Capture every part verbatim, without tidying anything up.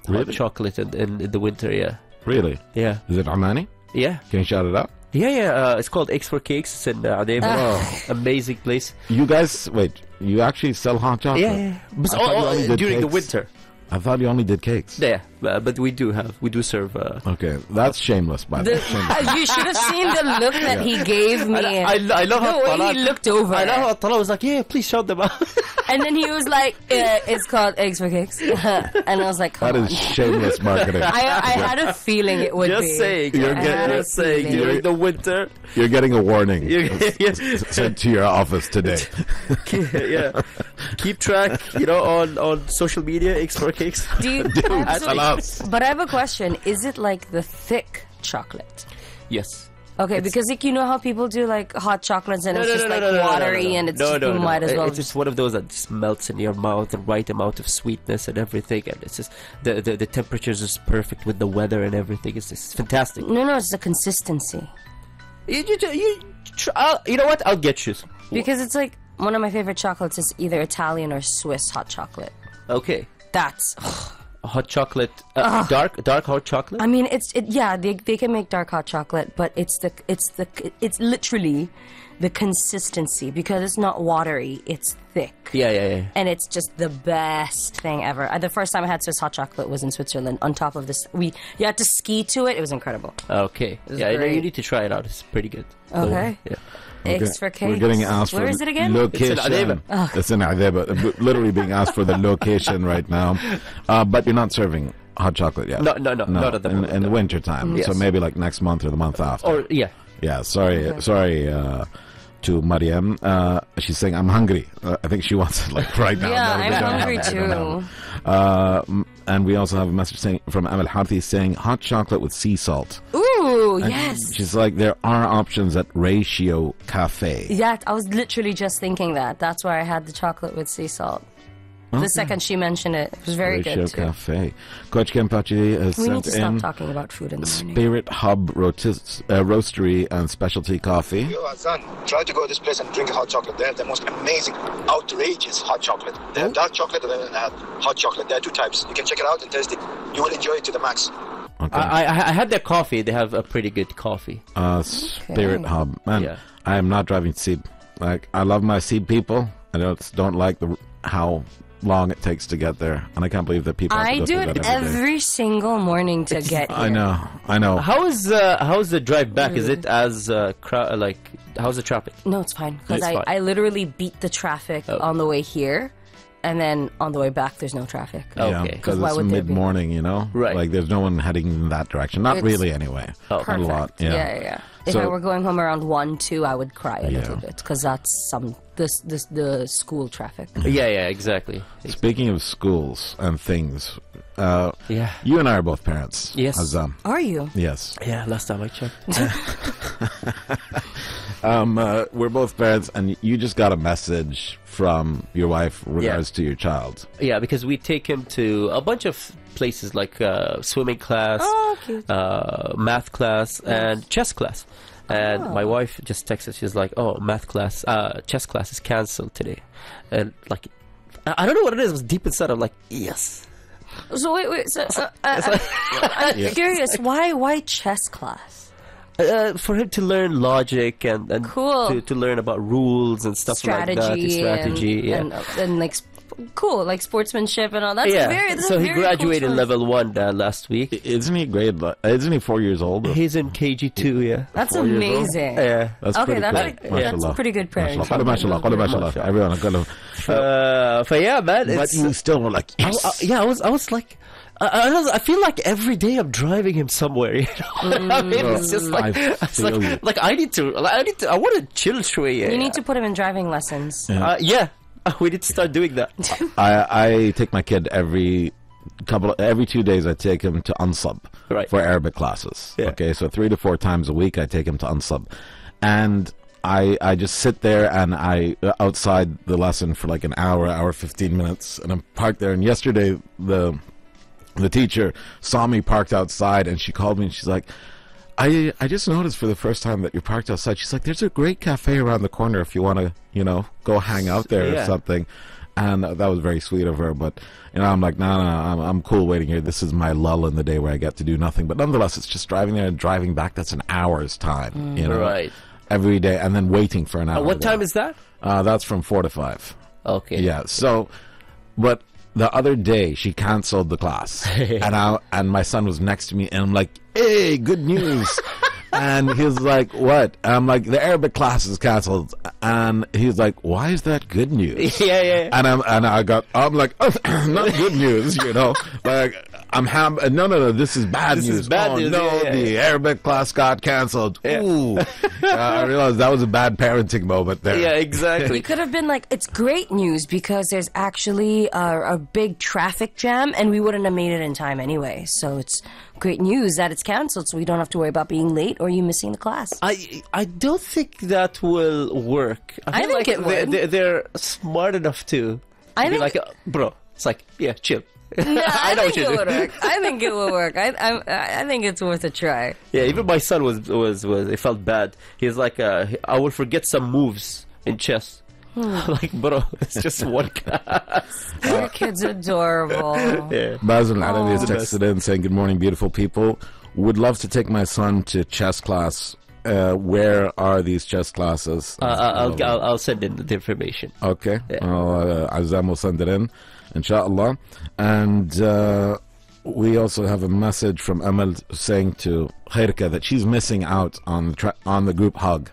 Really? hot chocolate in, in, in the winter. Yeah. Really? Yeah. Is it Omani? Yeah. Can you shout it out? Yeah, yeah. Uh, it's called Eggs for Cakes. It's in uh, Adeba. Oh. Amazing place. You guys, wait, you actually sell hot chocolate? Yeah, yeah. But I thought you oh, only oh, did during the cakes. winter. I thought you only did cakes. Yeah, uh, but we do have, we do serve. Uh, Okay, that's shameless, by the The, way. Shameless. you should have seen the look that he gave me. I, I, I love how the way Talat- he looked over. I love how Talat was like, yeah, please shout them out. And then he was like, uh, it's called Eggs for Cakes. And I was like, come That on. is shameless marketing. I, I had a feeling it would Just be. saying. You're I getting- had a Just saying. feeling. During the winter. You're getting a warning. You're, yeah, Sent to your office today. yeah. Keep track, you know, on, on social media, Eggs for Cakes. Do you, I have That's so- allowed. but I have a question. Is it like the thick chocolate? Yes. Okay, because like you know how people do like hot chocolates and No, it's no, just no, like no, no, no, watery no, no. and it's no, just, no, you no. might as It- well. It's just one of those that just melts in your mouth, the right amount of sweetness and everything, and it's just the the, the temperatures is perfect with the weather and everything. It's just fantastic. No, no, it's the consistency. You, you, you, try, I'll, you know what? I'll get you. some. Because it's like one of my favorite chocolates is either Italian or Swiss hot chocolate. Okay. That's. Hot chocolate, uh, dark, dark hot chocolate. I mean, it's it. Yeah, they they can make dark hot chocolate, but it's the it's the it's literally the consistency because it's not watery. It's thick. Yeah, yeah, yeah. And it's just the best thing ever. Uh, The first time I had Swiss hot chocolate was in Switzerland. On top of this, we you had to ski to it. It was incredible. Okay. It's Yeah, I know you great. need to try it out. It's pretty good. Okay. Yeah. Eggs for cakes. We're getting asked Where for is it again? location. It's in Adeba. Oh. It's in Adeba. Literally being asked for the location right now. Uh, but you're not serving hot chocolate yet. No, no, no, not at the in, moment, in the no. winter time. Yes. So maybe like next month or the month after. Or yeah. Yeah, sorry, sorry uh, to Mariam. Uh, she's saying, I'm hungry. Uh, I think she wants it like right now. Yeah, No, I'm we don't hungry have it, I don't know. too. Uh, m- and we also have a message saying from Amal Harthi saying hot chocolate with sea salt. Ooh, And yes. She's like, there are options at Ratio Cafe. Yeah, I was literally just thinking that. That's where I had the chocolate with sea salt. The second she mentioned it, it was very Ratio good too. Cafe. Coach Kempachi has We sent need to stop in talking about food in the morning. Spirit Hub rotis- uh, Roastery and Specialty Coffee. Yo, Azan, try to go to this place and drink hot chocolate. They have the most amazing, outrageous hot chocolate. They have dark chocolate and then they have hot chocolate. There are two types. You can check it out and taste it. You will enjoy it to the max. Okay. I, I I had their coffee. They have a pretty good coffee. Uh, Spirit Okay. Hub. Man, Yeah. I am not driving Seed. Like, I love my Seed people. I don't, don't like the how long it takes to get there. And I can't believe that people have to I go do through it that every day. every single morning to get here. I know. I know. How is uh, how's the drive back? Is it as uh, cra- like how's the traffic? No, it's fine. Because It's I, fine. I literally beat the traffic Oh. on the way here. And then on the way back, there's no traffic. Oh. Yeah, Okay. because Why it's would there be? mid-morning, you know? Right. Like, there's no one heading in that direction. Not It's really, anyway. Oh. Not a Perfect. lot. Yeah. yeah, yeah. yeah. If So- I were going home around one, two, I would cry a Yeah. little bit because that's some this this the school traffic. Yeah, yeah, exactly. Speaking of schools and things, uh, Yeah. you and I are both parents. Yes. Azam. Are you? Yes. Yeah, last time I checked. Um, uh, we're both parents, and you just got a message from your wife regards to your child. Yeah, because we take him to a bunch of places like uh, swimming class, Oh, cute. uh, math class, and chess class. And Oh. my wife just texted. She's like, "Oh, math class, uh, chess class is cancelled today," and like, I I don't know what it is. It was deep inside. I'm like, yes. So wait, wait. So, uh, uh, I'm Yeah. curious. Why why chess class? Uh, for him to learn logic and, and Cool. to, to learn about rules and stuff Strategy, like that. Strategy, and, yeah. and, uh, and like sp- cool, like sportsmanship and all. That's yeah. very. That's so a he very graduated cool choice. level one uh, last week. Isn't he grade? li- Isn't he four years old? He's in K G two, yeah. That's four years old? amazing. Yeah. That's Okay, pretty that's cool. like- Mashallah. that's pretty good parenting. Mashallah. Mashallah. Mashallah. Mashallah. Mashallah. Everyone, gotta- Uh, but yeah, man. but It's, you still were like, I, yes. I, yeah, I was, I was like, I, I, was, I feel like every day I'm driving him somewhere. You know, I mean, it's just like, I it's feel like, you. like I need to, like, I need to, I want to chill shway. You need to put him in driving lessons. uh, yeah, we need to start doing that. I I take my kid every couple of, every two days. I take him to Unsub Right. for Arabic classes. Yeah. Okay, so three to four times a week I take him to Unsub, and I I just sit there and I uh, outside the lesson for like an hour, hour fifteen minutes, and I'm parked there. And yesterday the the teacher saw me parked outside, and she called me and she's like, I I just noticed for the first time that you're parked outside. She's like, there's a great cafe around the corner if you want to, you know, go hang out there Yeah. or something. and that was very sweet of her. But you know, I'm like, no, no, no I'm, I'm cool waiting here. This is my lull in the day where I get to do nothing. But nonetheless, it's just driving there and driving back. That's an hour's time, Mm. you know, Right. every day, and then waiting for an hour. Uh, what there. time is that? Uh, that's from four to five. Okay. Yeah. So, but the other day she canceled the class, and I and my son was next to me, and I'm like, "Hey, good news!" And he's like, "What?" And I'm like, "The Arabic class is canceled." And he's like, "Why is that good news?" Yeah, yeah. And I'm and I got I'm like, oh, "Not good news," you know, like. I'm ham. No, no, no. This is bad This news. is bad oh news. no, Yeah, yeah, the yeah. Arabic class got canceled. Ooh, uh, I realized that was a bad parenting moment there. Yeah, We exactly. could have been like, it's great news because there's actually a, a big traffic jam and we wouldn't have made it in time anyway. So it's great news that it's canceled so we don't have to worry about being late or you missing the class. I I don't think that will work. I feel think like it they- would. they- They're smart enough to, to I be think- like, uh, bro, it's like, yeah, chill. No, I, know what think you're it would doing. work. I think it will work. I, I, I think it's worth a try. Yeah, even my son was was was. It felt bad. He's like, uh, I will forget some moves in chess. Like, bro, it's just one class. Your kid's adorable. Yeah. Basil Alawi has the texted in saying, "Good morning, beautiful people. Would love to take my son to chess class. Uh, where are these chess classes?" Uh, I'll, I'll I'll send in the information. Okay. Yeah. Uh, Azam will send it in, inshallah. And uh, we also have a message from Amal saying to Khairka that she's missing out on the, tra- on the group hug.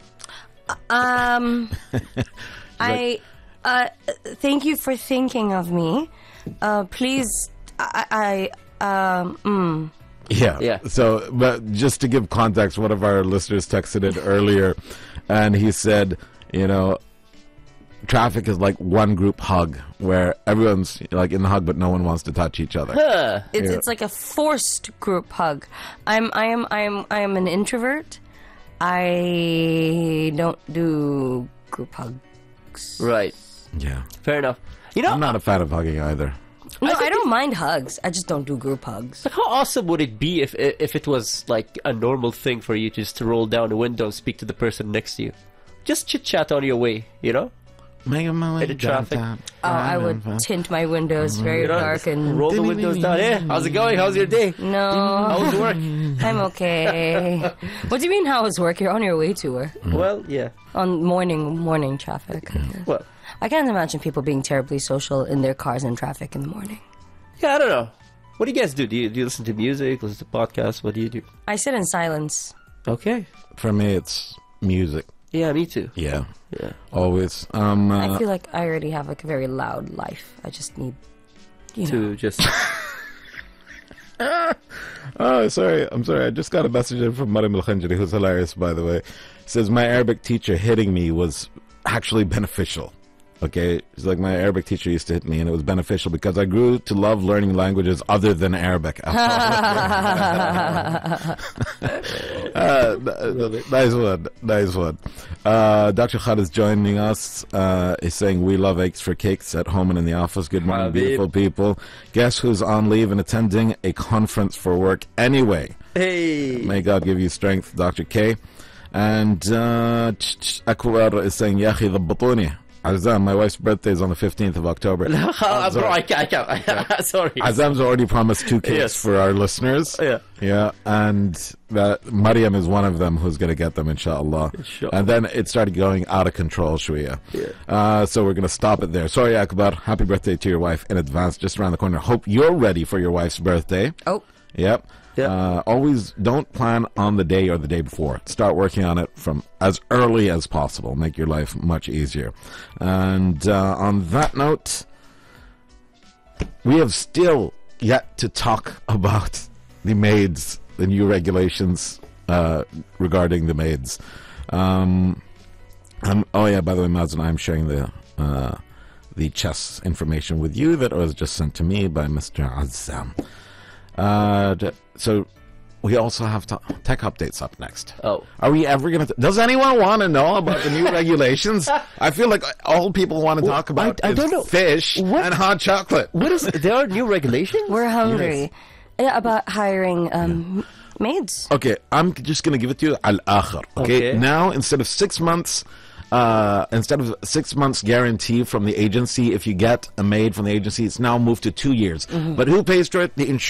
Um, I uh, thank you for thinking of me. Uh, please, I, I um, mm. Yeah. Yeah. So, but just to give context, one of our listeners texted it earlier, and he said, you know, traffic is like one group hug where everyone's like in the hug, but no one wants to touch each other. Huh. It's Yeah. it's like a forced group hug. I'm I am I am I am an introvert. I don't do group hugs. Right. Yeah. Fair enough. You know, I'm not a fan of hugging either. No, I, don't mind hugs. I just don't do group hugs. like, how awesome would it be if if it was like a normal thing for you just to roll down the window and speak to the person next to you, just chit chat on your way, you know? Making my way In the traffic. downtown. Oh, I would tint my windows very You know, dark and roll the windows down. Hey, how's it going? How's your day? no, How's work? I'm okay. What do you mean? How was work? You're on your way to work Well, yeah. on morning morning traffic. Well, I can't imagine people being terribly social in their cars in traffic in the morning. yeah, I don't know. What do you guys do? Do you, do you listen to music, listen to podcasts? What do you do? I sit in silence. Okay. For me, it's music. Yeah, me too. Yeah. Yeah. Always. Um, I uh, feel like I already have like a very loud life. I just need, you know. To just. oh, sorry. I'm sorry. I just got a message in from Mariam Al Khanjari, who's hilarious, by the way. Says, my Arabic teacher hitting me was actually beneficial. Okay, it's like my Arabic teacher used to hit me, and it was beneficial because I grew to love learning languages other than Arabic. uh, nice one, nice one. Uh, Doctor Khalid is joining us. Uh, he's saying we love eggs for cakes at home and in the office. Good morning, Habib. beautiful people. Guess who's on leave and attending a conference for work anyway? Hey. May God give you strength, Doctor K. And uh, Akwar is saying, Yahi Dhabatuni. Azam, my wife's birthday is on the fifteenth of October. Uh, bro, I can't. I can't. Sorry. Azam's already promised two cakes Yes. for our listeners. Yeah. Yeah, and that Mariam is one of them who's going to get them, inshallah. Inshallah. And then it started going out of control, Shwiya. Yeah. Uh, so we're going to stop it there. Sorry, Akbar. Happy birthday to your wife in advance, just around the corner. Hope you're ready for your wife's birthday. Oh, Yep. Yeah. Uh, always don't plan on the day or the day before. Start working on it from as early as possible. Make your life much easier. And uh, on that note, we have still yet to talk about the maids, the new regulations uh, regarding the maids. Um, um, oh yeah, by the way, Mazen, I'm sharing the uh, the chess information with you that was just sent to me by Mister Azam. Uh, d- so we also have to- tech updates up next. Oh. Are we ever going to... Does anyone want to know about the new regulations? I feel like all people want to talk about I- I is don't know. fish What- and hot chocolate. What is? There are new regulations. we're hungry. Yeah, about hiring um, maids. Okay, I'm just going to give it to you al-akhir. Okay? Okay. Now, instead of six months uh, instead of six months guarantee from the agency, if you get a maid from the agency, it's now moved to two years. But who pays for it? The insurance